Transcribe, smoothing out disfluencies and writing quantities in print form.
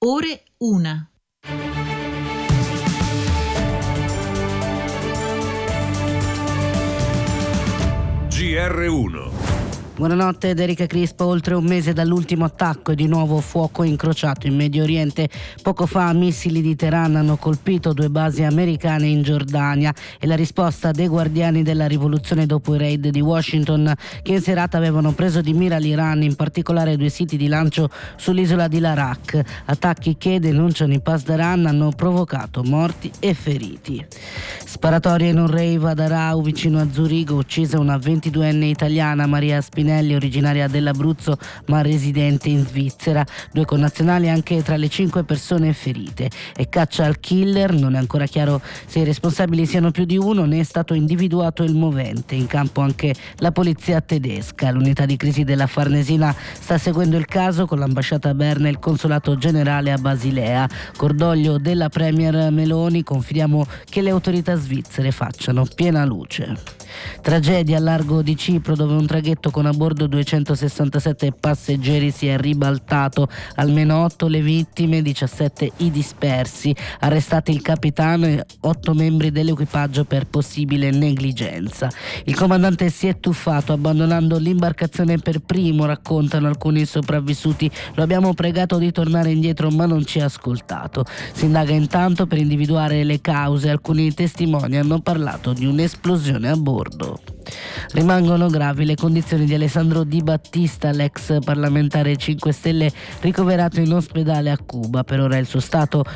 Ore 1. GR1. Buonanotte da Erika Crispo. Oltre un mese dall'ultimo attacco e di nuovo fuoco incrociato in Medio Oriente. Poco fa missili di Teheran hanno colpito 2 basi americane in Giordania e la risposta dei guardiani della rivoluzione dopo i raid di Washington, che in serata avevano preso di mira l'Iran, in particolare 2 siti di lancio sull'isola di Larak. Attacchi che, denunciano i Pasdaran, hanno provocato morti e feriti. Sparatoria in un rave ad Arau vicino a Zurigo, uccisa una 22enne italiana, Maria Spinelli, originaria dell'Abruzzo ma residente in Svizzera. 2 connazionali anche tra le 5 persone ferite. E caccia al killer, non è ancora chiaro se i responsabili siano più di uno, né è stato individuato il movente. In campo anche la polizia tedesca. L'unità di crisi della Farnesina sta seguendo il caso con l'ambasciata a Berna e il consolato generale a Basilea. Cordoglio della premier Meloni, confidiamo che le autorità svizzere facciano piena luce. Tragedia al largo di Cipro, dove un traghetto con a bordo 267 passeggeri si è ribaltato. Almeno 8 le vittime, 17 i dispersi. Arrestati il capitano e 8 membri dell'equipaggio per possibile negligenza. Il comandante si è tuffato abbandonando l'imbarcazione per primo, raccontano alcuni sopravvissuti. Lo abbiamo pregato di tornare indietro ma non ci ha ascoltato. Si indaga intanto per individuare le cause. Alcuni testimoni hanno parlato di un'esplosione a bordo. Rimangono gravi le condizioni di Alessandro Di Battista, l'ex parlamentare 5 Stelle ricoverato in ospedale a Cuba. Per ora il suo stato